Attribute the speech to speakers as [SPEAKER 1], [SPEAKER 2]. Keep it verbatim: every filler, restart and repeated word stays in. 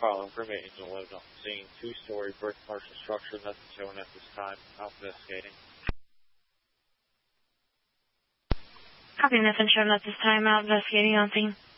[SPEAKER 1] Call information delivered on scene. Two-story brick commercial structure. Nothing shown at this time. Out investigating.
[SPEAKER 2] Copy, nothing shown at this time. Out investigating on scene.